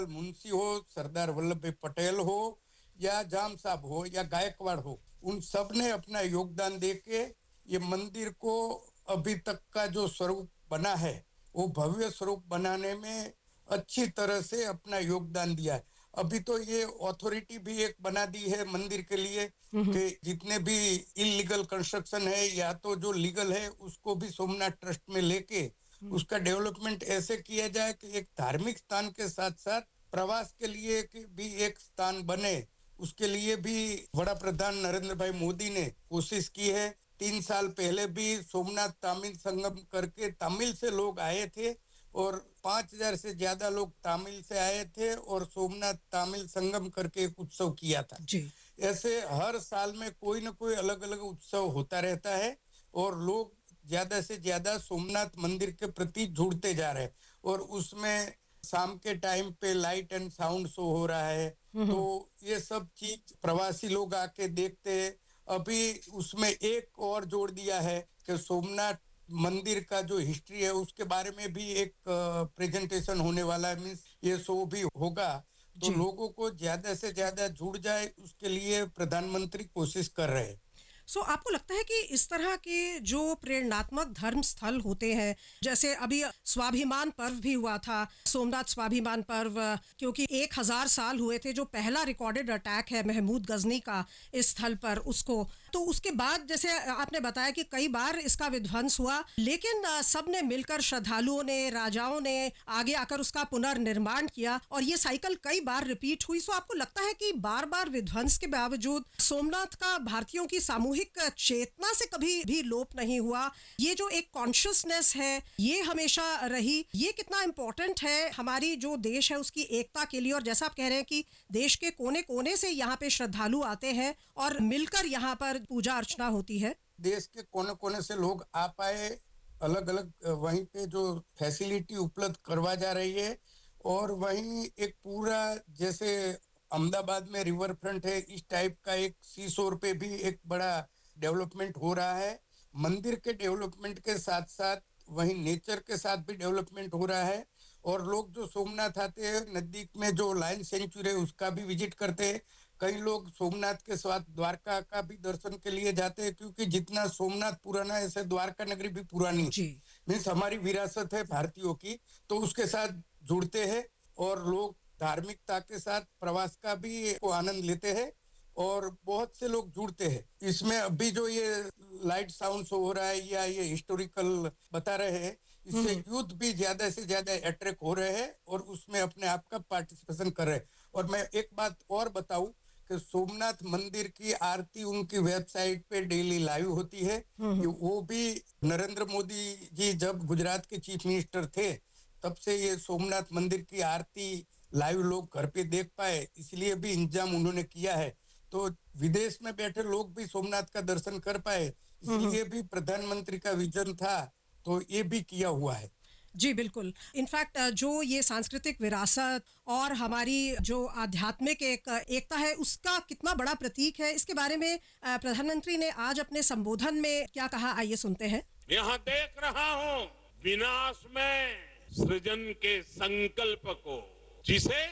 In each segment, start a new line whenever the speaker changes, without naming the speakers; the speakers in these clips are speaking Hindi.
मुंशी हो, सरदार वल्लभ भाई पटेल हो या जाम साहब हो या गायकवाड़ हो, उन सब ने अपना योगदान देके ये मंदिर को अभी तक का जो स्वरूप बना है वो भव्य स्वरूप बनाने में अच्छी तरह से अपना योगदान दिया है। अभी तो ये अथॉरिटी भी एक बना दी है मंदिर के लिए
हम्म।
कि जितने भी इलीगल कंस्ट्रक्शन है या तो जो लीगल है उसको भी सोमनाथ ट्रस्ट में लेके
हम्म।
उसका डेवलपमेंट ऐसे किया जाए कि एक धार्मिक स्थान के साथ साथ प्रवास के लिए भी एक स्थान बने। उसके लिए भी बड़ा प्रधान नरेंद्र भाई मोदी ने कोशिश की है। 3 साल पहले भी सोमनाथ तमिल संगम करके तमिल से लोग आए थे और 5,000 से ज्यादा लोग तमिल से आए थे और सोमनाथ तमिल संगम करके एक उत्सव किया था।
जी।
ऐसे हर साल में कोई ना कोई अलग अलग उत्सव होता रहता है और लोग ज्यादा से ज्यादा सोमनाथ मंदिर के प्रति जुड़ते जा रहे हैं और उसमें शाम के टाइम पे लाइट एंड साउंड शो हो रहा है। तो
हम्म।
ये सब चीज प्रवासी लोग आके देखते हैं। अभी उसमें एक और जोड़ दिया है कि सोमनाथ मंदिर का जो हिस्ट्री है उसके बारे में भी एक प्रेजेंटेशन होने वाला है, मीन्स ये शो भी होगा। तो
जी।
लोगों को ज्यादा से ज्यादा जुड़ जाए उसके लिए प्रधानमंत्री कोशिश कर रहे हैं।
आपको लगता है कि इस तरह के जो प्रेरणात्मक धर्म स्थल होते हैं, जैसे अभी स्वाभिमान पर्व भी हुआ था, सोमनाथ स्वाभिमान पर्व, क्योंकि 1,000 साल हुए थे जो पहला रिकॉर्डेड अटैक है महमूद गजनी का इस स्थल पर, उसको तो उसके बाद जैसे आपने बताया कि कई बार इसका विध्वंस हुआ, लेकिन सब ने मिलकर, श्रद्धालुओं ने, राजाओं ने आगे आकर उसका पुनर्निर्माण किया और ये साइकिल कई बार रिपीट हुई। आपको लगता है कि बार बार विध्वंस के बावजूद सोमनाथ का भारतीयों की सामूहिक चेतना से कभी भी लोप नहीं हुआ? ये जो एक कॉन्शियसनेस है ये हमेशा रही, ये कितना इम्पोर्टेंट है हमारी जो देश है उसकी एकता के लिए? और जैसा आप कह रहे हैं कि देश के कोने कोने से यहाँ पे श्रद्धालु आते हैं और मिलकर यहाँ पर पूजा अर्चना होती है।
देश के कोने कोने से लोग आ पाए, अलग अलग वहीं पे जो फैसिलिटी उपलब्ध करवा जा रही है। और वहीं एक पूरा जैसे अहमदाबाद में रिवर फ्रंट है, इस टाइप का एक सी शोर पे भी एक बड़ा डेवलपमेंट हो रहा है। मंदिर के डेवलपमेंट के साथ साथ वहीं नेचर के साथ भी डेवलपमेंट हो रहा है। और लोग जो सोमनाथ आते हैं नजदीक में जो लायन सेंचुरी है उसका भी विजिट करते हैं। कई लोग सोमनाथ के साथ द्वारका का भी दर्शन के लिए जाते हैं, क्योंकि जितना सोमनाथ पुराना है ऐसे द्वारका नगरी भी पुरानी है,
जी।
मीन्स हमारी विरासत है भारतीयों की। तो उसके साथ जुड़ते हैं और लोग धार्मिकता के साथ प्रवास का भी को आनंद लेते हैं और बहुत से लोग जुड़ते हैं इसमें। अभी जो ये लाइट साउंड शो हो रहा है या ये हिस्टोरिकल बता रहे हैं, इससे
हम्म।
यूथ भी ज्यादा से ज्यादा अट्रैक्ट हो रहे हैं और उसमें अपने आप का पार्टिसिपेशन कर रहे हैं। और मैं एक बात और बताऊं कि सोमनाथ मंदिर की आरती उनकी वेबसाइट पे डेली लाइव होती है। ये
हम्म।
वो भी नरेंद्र मोदी जी जब गुजरात के चीफ मिनिस्टर थे तब से ये सोमनाथ मंदिर की आरती लाइव लोग घर पे देख पाए, इसलिए भी इंतजाम उन्होंने किया है। तो विदेश में बैठे लोग भी सोमनाथ का दर्शन कर पाए,
हम्म।
इसलिए भी प्रधानमंत्री का विजन था। तो ये भी किया हुआ है।
जी, बिल्कुल। इनफैक्ट जो ये सांस्कृतिक विरासत और हमारी जो आध्यात्मिक एक एकता है, उसका कितना बड़ा प्रतीक है, इसके बारे में प्रधानमंत्री ने आज अपने संबोधन में क्या कहा, आइए सुनते हैं।
यहाँ देख रहा हूँ विनाश में सृजन के संकल्प को, जिसे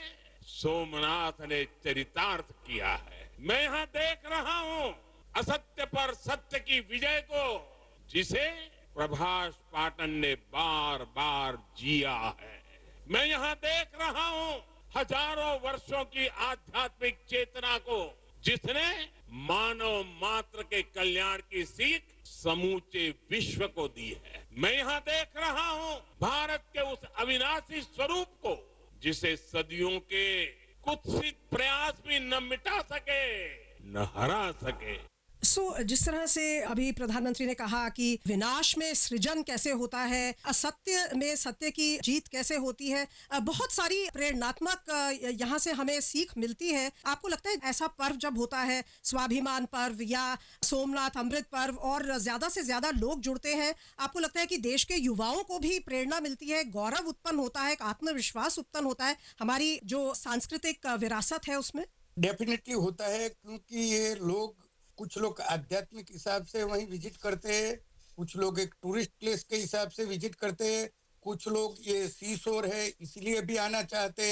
सोमनाथ ने चरितार्थ किया है। मैं यहाँ देख रहा हूँ असत्य पर सत्य की विजय को, जिसे प्रभास पाटन ने बार बार जिया है। मैं यहाँ देख रहा हूँ हजारों वर्षों की आध्यात्मिक चेतना को, जिसने मानव मात्र के कल्याण की सीख समूचे विश्व को दी है। मैं यहाँ देख रहा हूँ भारत के उस अविनाशी स्वरूप को, जिसे सदियों के कुत्सित प्रयास भी न मिटा सके न हरा सके।
जिस तरह से अभी प्रधानमंत्री ने कहा कि विनाश में सृजन कैसे होता है, असत्य में सत्य की जीत कैसे होती है, बहुत सारी प्रेरणात्मक यहाँ से हमें सीख मिलती है। आपको लगता है ऐसा पर्व जब होता है, स्वाभिमान पर्व या सोमनाथ अमृत पर्व, और ज्यादा से ज्यादा लोग जुड़ते हैं, आपको लगता है कि देश के युवाओं को भी प्रेरणा मिलती है, गौरव उत्पन्न होता है, एक आत्मविश्वास उत्पन्न होता है हमारी जो सांस्कृतिक विरासत है उसमें?
डेफिनेटली होता है, क्योंकि ये लोग, कुछ लोग आध्यात्मिक हिसाब से वहीं विजिट करते हैं, कुछ लोग एक टूरिस्ट प्लेस के हिसाब से विजिट करते हैं, कुछ लोग ये सी शोर है इसलिए भी आना चाहते हैं।